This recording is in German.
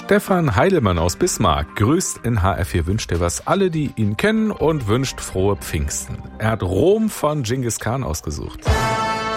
Stefan Heilemann aus Bismarck grüßt in HR4 Wünscht dir was alle, die ihn kennen, und wünscht frohe Pfingsten. Er hat Rom von Genghis Khan ausgesucht.